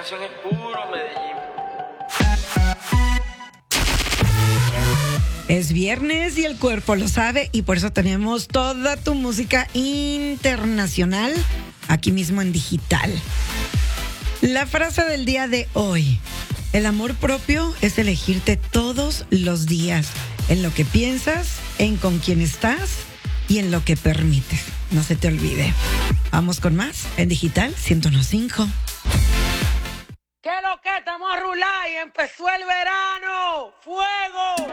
canción es puro Medellín. Es viernes y el cuerpo lo sabe y por eso tenemos toda tu música internacional aquí mismo en digital. La frase del día de hoy: el amor propio es elegirte todos los días en lo que piensas, en con quién estás y en lo que permites. No se te olvide. Vamos con más en Digital 101.5. ¿Qué es lo que estamos a rular y empezó el verano? ¡Fuego!